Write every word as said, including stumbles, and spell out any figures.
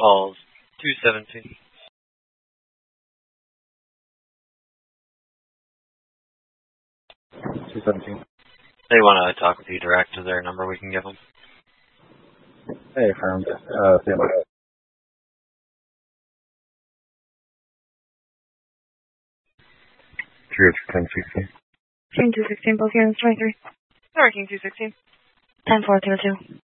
calls two seventeen. two seventeen. They want to talk with you direct. Is there a number we can give them? Hey, firm. Uh, stand by. three oh two, ten sixteen. King two sixteen, both units, twenty-three. Sorry, King two sixteen. ten four two two.